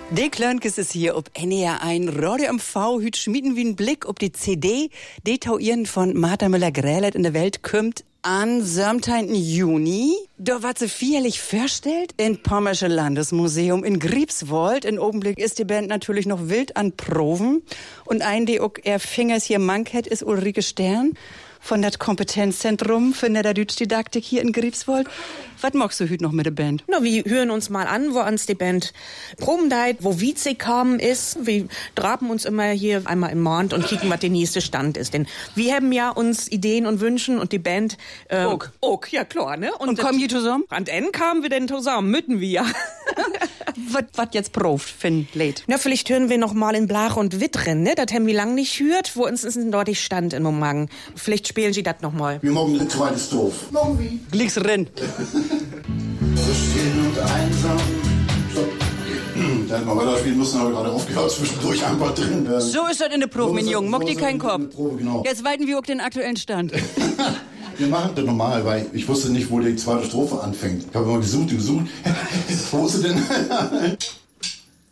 De Klönkes ist hier ob NER1 Radio MV, hüt schmieden wie ein Blick ob die CD, de Tauieren von Martha Müller-Grälet in der Welt kümmt an 17. Juni. Da wat sie vierlich vorstellt in Pommersche Landesmuseum in Griebswold. In Augenblick ist die Band natürlich noch wild an Proben. Und ein, die auch Fingers hier manket, ist Ulrike Stern von das Kompetenzzentrum für Niederdütsch-Didaktik hier in Griebswold. Was magst du hüt noch mit der Band? Na, wir hören uns mal an, wo uns die Band proben deit, wo Wietze kamen ist. Wir drapen uns immer hier einmal im Monat und kicken, was der nächste Stand ist. Denn wir haben ja uns Ideen und Wünschen und die Band auch, ja klar, ne? Und kommen die zusammen? An Ende kamen wir denn zusammen, mütten wir ja. Was jetzt proft, Finn, lädt? Na, vielleicht hören wir noch mal in Blach und Wittren, ne? Das haben wir lang nicht hört, wo uns ist ein dort Stand in Magen. Vielleicht spielen sie das noch mal. Wir morgen ein zweites Dorf. Morgen wie? Glicks renn. Still und einsam. Stopp. Da hätten wir weiterspielen müssen, aber gerade aufgehört, zwischendurch einfach drin. So ist das in der Probe, mein Junge. Mock dir keinen Kopf. Probe, genau. Jetzt weiten wir auch den aktuellen Stand. Wir machen das normal, weil ich wusste nicht, wo die zweite Strophe anfängt. Ich habe immer gesucht. Wo ist sie denn?